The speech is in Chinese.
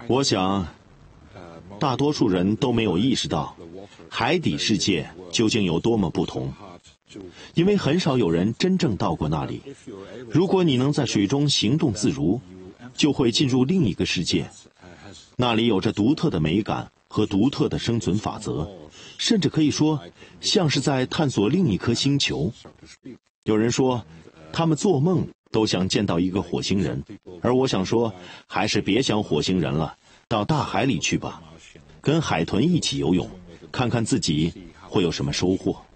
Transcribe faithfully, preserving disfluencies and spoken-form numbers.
我想，大多数人都没有意识到，海底世界究竟有多么不同，因为很少有人真正到过那里。如果你能在水中行动自如，就会进入另一个世界，那里有着独特的美感和独特的生存法则，甚至可以说，像是在探索另一颗星球。有人说，他们做梦都想见到一个火星人，而我想说，还是别想火星人了，到大海里去吧，跟海豚一起游泳，看看自己会有什么收获。